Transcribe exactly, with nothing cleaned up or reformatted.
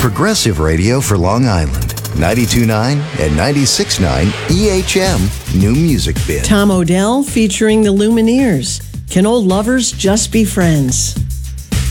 Progressive radio for Long Island. ninety-two point nine and ninety-six point nine E H M New Music Bin. Tom Odell featuring the Lumineers. Can old lovers just be friends?